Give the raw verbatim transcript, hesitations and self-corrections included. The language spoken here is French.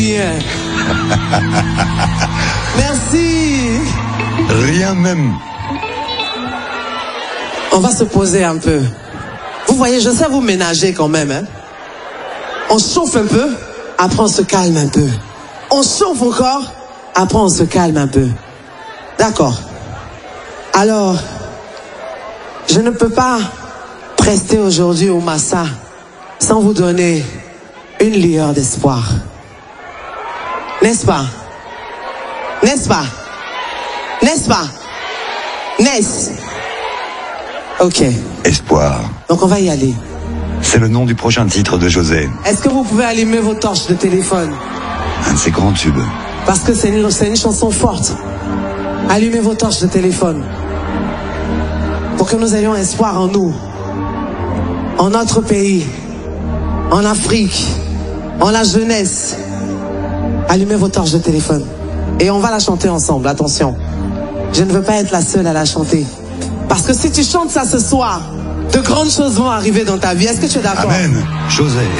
Bien. Merci. Rien même. On va se poser un peu. Vous voyez, je sais vous ménager quand même. Hein? On chauffe un peu, après on se calme un peu. On chauffe encore, après on se calme un peu. D'accord. Alors, je ne peux pas prester aujourd'hui au Massa sans vous donner une lueur d'espoir. N'est-ce pas? N'est-ce pas? N'est-ce pas? N'est-ce? Ok. Espoir. Donc on va y aller. C'est le nom du prochain titre de José. Est-ce que vous pouvez allumer vos torches de téléphone? Un de ses grands tubes. Parce que c'est une, c'est une chanson forte. Allumez vos torches de téléphone. Pour que nous ayons espoir en nous. En notre pays. En Afrique. En la jeunesse. Allumez vos torches de téléphone. Et on va la chanter ensemble, attention. Je ne veux pas être la seule à la chanter. Parce que si tu chantes ça ce soir, de grandes choses vont arriver dans ta vie. Est-ce que tu es d'accord? Amen. José.